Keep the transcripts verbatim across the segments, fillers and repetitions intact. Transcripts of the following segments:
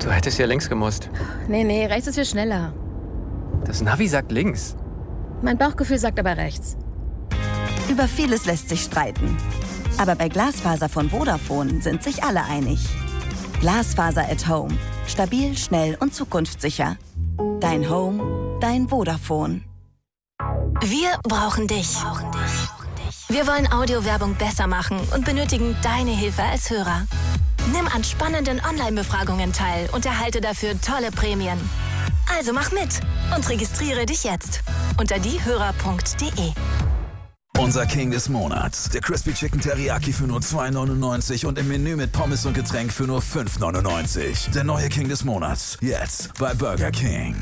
Du hättest ja links gemusst. Nee, nee, rechts ist viel schneller. Das Navi sagt links. Mein Bauchgefühl sagt aber rechts. Über vieles lässt sich streiten. Aber bei Glasfaser von Vodafone sind sich alle einig. Glasfaser at Home. Stabil, schnell und zukunftssicher. Dein Home, dein Vodafone. Wir brauchen dich. Wir wollen Audiowerbung besser machen und benötigen deine Hilfe als Hörer. Nimm an spannenden Online-Befragungen teil und erhalte dafür tolle Prämien. Also mach mit und registriere dich jetzt unter diehörer punkt de. Unser King des Monats, der Crispy Chicken Teriyaki für nur zwei neunundneunzig und im Menü mit Pommes und Getränk für nur fünf neunundneunzig. Der neue King des Monats, jetzt bei Burger King.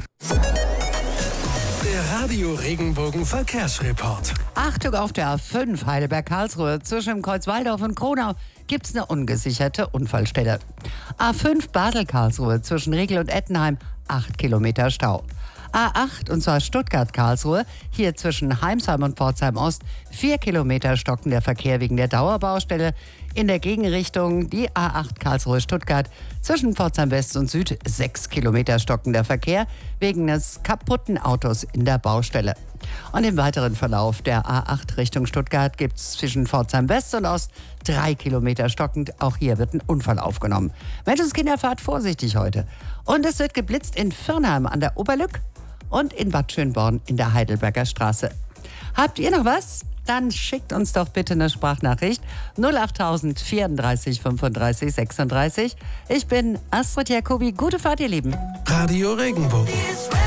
Der Radio Regenbogen Verkehrsreport. Achtung auf der A fünf Heidelberg-Karlsruhe. Zwischen Kreuzwaldorf und Kronau gibt es eine ungesicherte Unfallstelle. A fünf Basel-Karlsruhe zwischen Riegel und Ettenheim, acht Kilometer Stau. A acht, und zwar Stuttgart-Karlsruhe, hier zwischen Heimsheim und Pforzheim-Ost, vier Kilometer stocken der Verkehr wegen der Dauerbaustelle. In der Gegenrichtung die A acht Karlsruhe-Stuttgart, zwischen Pforzheim-West und Süd, sechs Kilometer stocken der Verkehr wegen des kaputten Autos in der Baustelle. Und im weiteren Verlauf der A acht Richtung Stuttgart gibt es zwischen Pforzheim-West und Ost drei Kilometer stockend. Auch hier wird ein Unfall aufgenommen. Menschenskinder, fahrt vorsichtig heute. Und es wird geblitzt in Firnheim an der Oberlück und in Bad Schönborn in der Heidelberger Straße. Habt ihr noch was? Dann schickt uns doch bitte eine Sprachnachricht null acht tausend vierunddreißig fünfunddreißig sechsunddreißig. Ich bin Astrid Jacobi. Gute Fahrt, ihr Lieben. Radio Regenbogen.